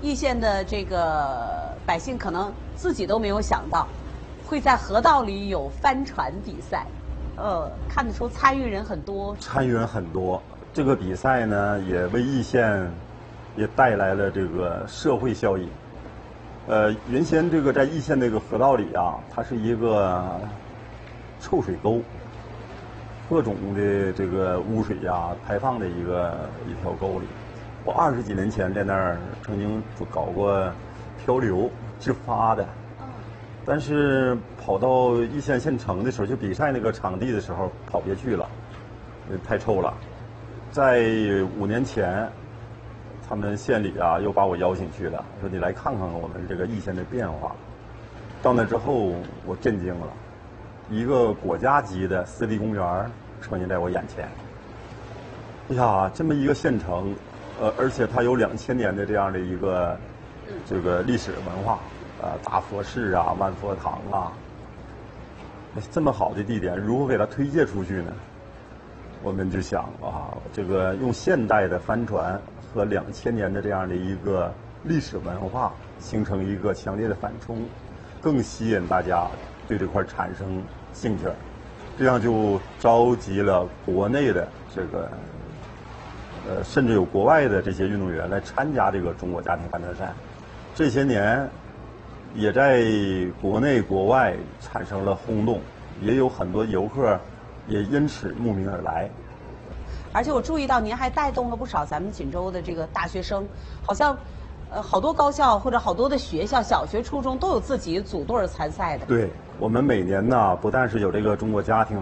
易县的这个百姓可能自己都没有想到，会在河道里有帆船比赛。看得出参与人很多。 参与人很多，这个比赛呢，也为易县也带来了这个社会效益。原先这个在易县这个河道里啊，它是一个臭水沟，各种的这个污水呀排放的一条沟里。我20几年前在那儿曾经搞过漂流自发的，但是跑到易县县城的时候，就比赛那个场地的时候跑不下去了，太臭了。在5年前，他们县里啊又把我邀请去了，说你来看看我们这个易县的变化。到那之后，我震惊了，一个国家级的湿地公园呈现在我眼前。哎呀，这么一个县城，而且它有2000年的这样的一个这个历史文化，大佛寺啊、万佛堂啊，这么好的地点，如何给它推介出去呢？我们就想啊，这个用现代的帆船和2000年的这样的一个历史文化形成一个强烈的反冲，更吸引大家对这块产生兴趣，这样就召集了国内的这个甚至有国外的这些运动员来参加这个中国家庭帆船赛。这些年也在国内国外产生了轰动，也有很多游客也因此慕名而来。 而且我注意到您还带动了不少咱们锦州的这个大学生，好像好多高校或者好多的学校，小学、初中都有自己组队参赛的。 对，我们每年呢，不但是有这个中国家庭